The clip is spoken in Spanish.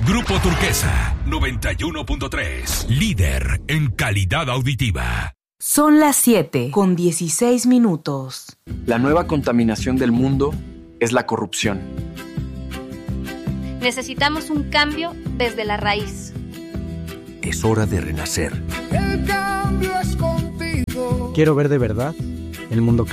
Grupo Turquesa 91.3, líder en calidad auditiva. Son las 7:16. La nueva contaminación del mundo es la corrupción. Necesitamos un cambio desde la raíz. Es hora de renacer. El cambio es contigo. Quiero ver de verdad el mundo cambiar.